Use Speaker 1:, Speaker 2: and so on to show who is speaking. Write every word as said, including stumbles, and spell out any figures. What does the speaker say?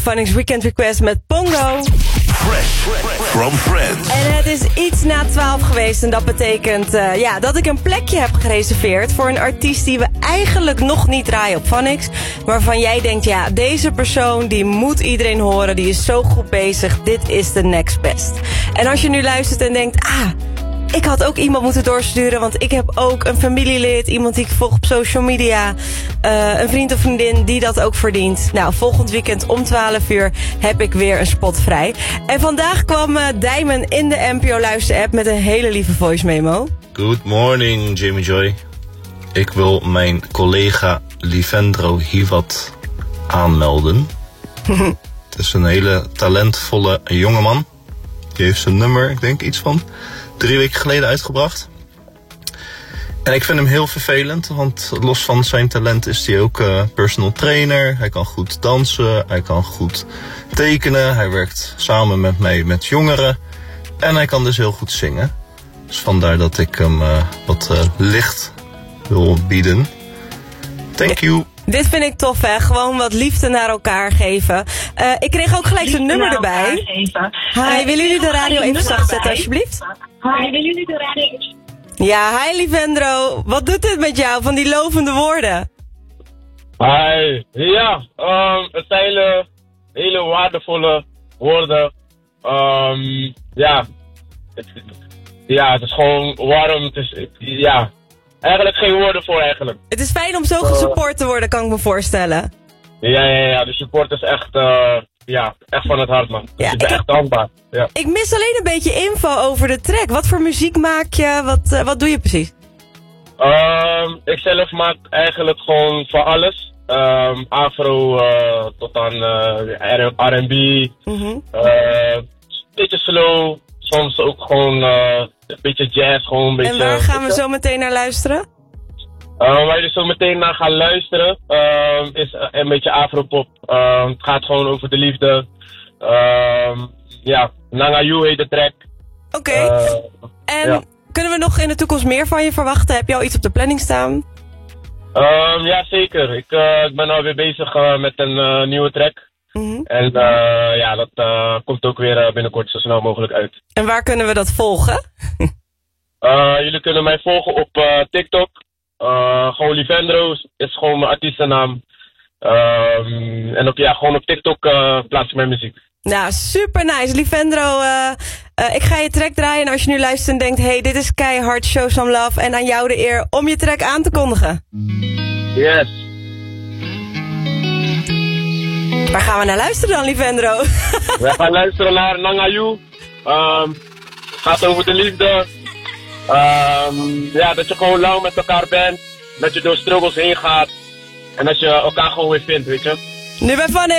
Speaker 1: Phonics Weekend Request met Pongo.
Speaker 2: Fresh from Friends.
Speaker 1: En het is iets na twaalf geweest en dat betekent uh, ja, dat ik een plekje heb gereserveerd voor een artiest die we eigenlijk nog niet draaien op Phonics. Waarvan jij denkt, ja, deze persoon die moet iedereen horen, die is zo goed bezig, dit is de next best. En als je nu luistert en denkt, ah, ik had ook iemand moeten doorsturen, want ik heb ook een familielid, iemand die ik volg op social media, uh, een vriend of vriendin die dat ook verdient. Nou, volgend weekend om twaalf uur heb ik weer een spot vrij. En vandaag kwam uh, Dijmen in de N P O Luister app met een hele lieve voice memo.
Speaker 3: Good morning, Jamie Joy. Ik wil mijn collega Livendro Hivat aanmelden. Het is een hele talentvolle jongeman. Die heeft zijn nummer, ik denk iets van drie weken geleden uitgebracht. En ik vind hem heel vervelend, want los van zijn talent is hij ook uh, personal trainer. Hij kan goed dansen, hij kan goed tekenen. Hij werkt samen met mij met jongeren. En hij kan dus heel goed zingen. Dus vandaar dat ik hem uh, wat uh, licht wil bieden. Thank you.
Speaker 1: Dit vind ik tof, hè? Gewoon wat liefde naar elkaar geven. Uh, ik kreeg ook gelijk zijn nummer erbij. Hi, willen jullie de radio even zacht zetten, alsjeblieft?
Speaker 4: Hi, willen jullie de radio even...
Speaker 1: Ja, hi Livendro. Wat doet dit met jou, van die lovende woorden?
Speaker 5: Hi, ja, um, het zijn hele, hele waardevolle woorden. Um, ja, het, ja, het is gewoon warm. Het is, ja, eigenlijk geen woorden voor eigenlijk.
Speaker 1: Het is fijn om zo gesupport te worden, kan ik me voorstellen.
Speaker 5: Ja, ja, ja, de support is echt, uh, ja, echt van het hart, man.
Speaker 1: Ja,
Speaker 5: ik ben
Speaker 1: ik,
Speaker 5: echt dankbaar. Ja.
Speaker 1: Ik mis alleen een beetje info over de track. Wat voor muziek maak je? Wat, uh, wat doe je precies?
Speaker 5: Um, ik zelf maak eigenlijk gewoon van alles. Um, afro uh, tot aan uh, R en B. Mm-hmm. uh, beetje slow. Soms ook gewoon uh, een beetje jazz. Gewoon een beetje,
Speaker 1: en waar gaan we zo meteen naar luisteren?
Speaker 5: Uh, waar je zo meteen naar gaat luisteren uh, is een beetje afropop. Uh, het gaat gewoon over de liefde. Uh, ja, Nanga You heet de track.
Speaker 1: Oké. Okay. Uh, en ja. Kunnen we nog in de toekomst meer van je verwachten? Heb je al iets op de planning staan?
Speaker 5: Uh, ja, zeker. Ik, uh, ik ben alweer bezig uh, met een uh, nieuwe track. Mm-hmm. En uh, ja, dat uh, komt ook weer uh, binnenkort zo snel mogelijk uit.
Speaker 1: En waar kunnen we dat volgen?
Speaker 5: uh, jullie kunnen mij volgen op uh, TikTok. Uh, gewoon Livendro is gewoon mijn artiestennaam. Um, en op, ja, gewoon op TikTok uh, plaats ik mijn muziek.
Speaker 1: Nou, super nice. Livendro, uh, uh, ik ga je track draaien. En als je nu luistert en denkt, hey, dit is keihard, show some love. En aan jou de eer om je track aan te kondigen.
Speaker 5: Yes.
Speaker 1: Waar gaan we naar luisteren dan, Livendro?
Speaker 5: We gaan luisteren naar Nanga You. Um, het gaat over de liefde. Um, ja, dat je gewoon lang met elkaar bent. Dat je door struggles heen gaat. En dat je elkaar gewoon weer vindt, weet je.
Speaker 1: Nu bij Phonics.